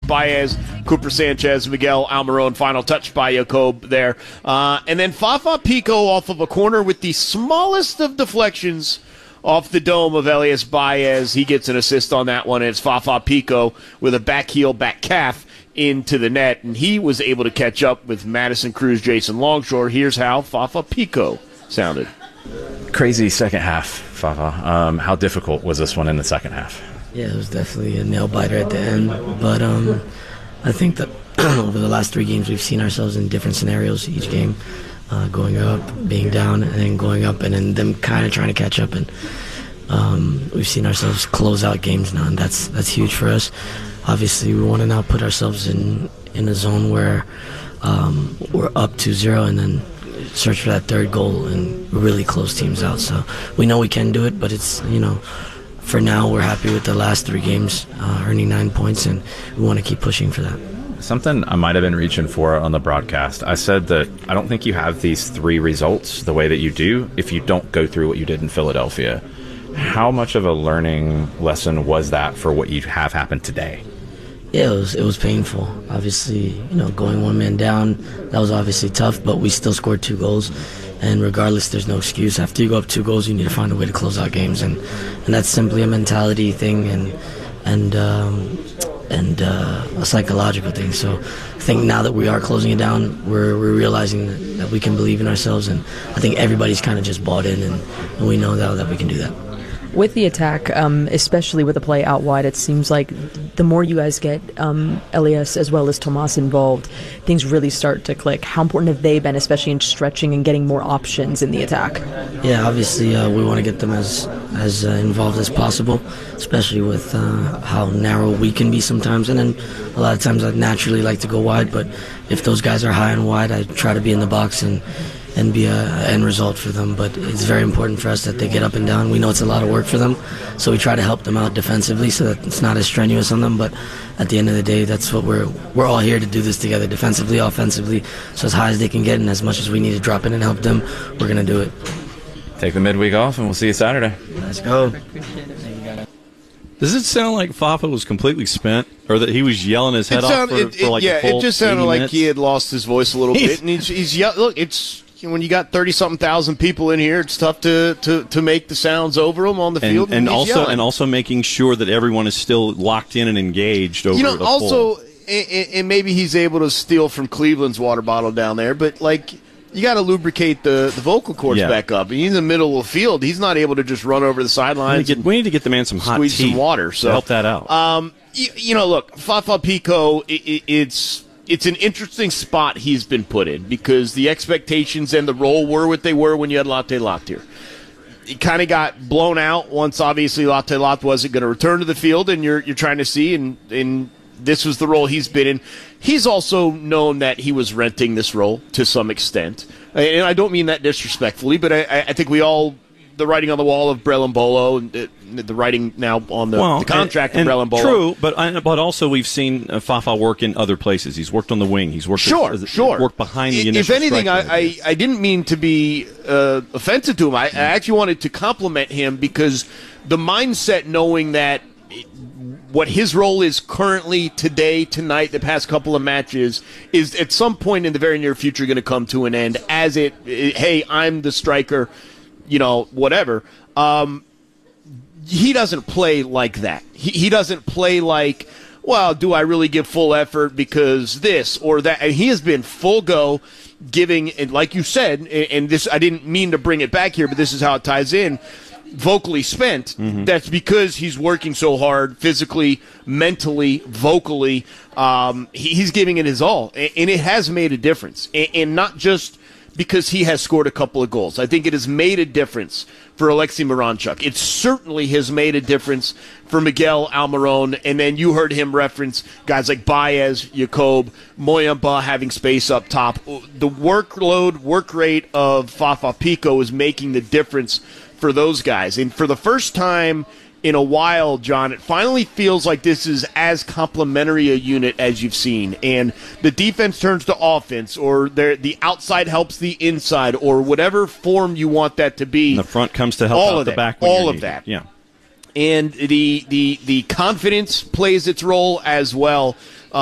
Baez, Cooper Sanchez, Miguel Almiron, final touch by Jacob there. And then Fafa Picault off of a corner with the smallest of deflections off the dome of Elias Baez. He gets an assist on that one, and it's Fafa Picault with a back heel, back calf into the net, and he was able to catch up with Madison Cruz, Jason Longshore. Here's how Fafa Picault sounded. Crazy second half, Fafa. How difficult was this one in the second half? Yeah, it was definitely a nail-biter at the end, but I think that over the last 3 games we've seen ourselves in different scenarios each game, going up, being down, and then going up, and then them kind of trying to catch up, and we've seen ourselves close out games now, and that's huge for us. Obviously, we want to now put ourselves in a zone where we're up 2-0 and then search for that third goal and really close teams out. So we know we can do it, but it's, for now we're happy with the last 3 games, earning 9 points, and we want to keep pushing for that. Something I might have been reaching for on the broadcast. I said that I don't think you have these 3 results the way that you do if you don't go through what you did in Philadelphia. How much of a learning lesson was that for what you have happened today? Yeah, it was painful. Obviously, going 1 man down, that was obviously tough, but we still scored 2 goals. And regardless, there's no excuse. After you go up 2 goals, you need to find a way to close out games, and that's simply a mentality thing and a psychological thing. So I think now that we are closing it down, we're realizing that we can believe in ourselves, and I think everybody's kind of just bought in, and we know now that we can do that. With the attack, especially with the play out wide, it seems like the more you guys get Elias as well as Tomas involved, things really start to click. How important have they been, especially in stretching and getting more options in the attack? Yeah, obviously we want to get them as involved as possible, especially with how narrow we can be sometimes. And then a lot of times I'd naturally like to go wide, but if those guys are high and wide, I try to be in the box and be an end result for them. But it's very important for us that they get up and down. We know it's a lot of work for them, so we try to help them out defensively so that it's not as strenuous on them. But at the end of the day, that's what we're all here to do this together, defensively, offensively. So as high as they can get and as much as we need to drop in and help them, we're going to do it. Take the midweek off, and we'll see you Saturday. Let's go. Does it sound like Fafa was completely spent, or that he was yelling his head off for like a full it just sounded 80 like minutes? he had lost his voice a little bit, and he's look, it's when you got 30-something thousand people in here, it's tough to make the sounds over them on the field, and also making sure that everyone is still locked in and engaged over the also, full. And maybe he's able to steal from Cleveland's water bottle down there, but like, you got to lubricate the vocal cords back up. He's in the middle of the field. He's not able to just run over the sidelines. We need to get the man some hot tea. Squeeze some water. So to help that out. Look, Fafa Picault, it's an interesting spot he's been put in because the expectations and the role were what they were when you had Latte Locked here. It kind of got blown out once, obviously, Latte Locked wasn't going to return to the field, and you're trying to see, and this was the role he's been in. He's also known that he was renting this role to some extent. And I don't mean that disrespectfully, but I think we all, the writing on the wall of Brelon Bolo, and the writing now on the contract of Brelon Bolo. True, but also we've seen Fafa work in other places. He's worked on the wing. He's worked worked behind the initial If anything, striker. I didn't mean to be offensive to him. I actually wanted to compliment him because the mindset knowing that what his role is currently today, tonight, the past couple of matches, is at some point in the very near future going to come to an end as hey, I'm the striker, whatever. He doesn't play like that. He doesn't play like, well, do I really give full effort because this or that? And he has been full go, giving, and like you said, and this, I didn't mean to bring it back here, but this is how it ties in, vocally spent. Mm-hmm. That's because he's working so hard physically, mentally, vocally. He's giving it his all, and it has made a difference. And not just because he has scored a couple of goals. I think it has made a difference for Alexei Miranchuk. It certainly has made a difference for Miguel Almiron, and then you heard him reference guys like Baez, Jacob, Moyamba having space up top. The work rate of Fafa Picault is making the difference for those guys. And for the first time in a while, John, it finally feels like this is as complementary a unit as you've seen. And the defense turns to offense, or the outside helps the inside, or whatever form you want that to be. And the front comes to help out the back. All of that. Yeah. And the confidence plays its role as well.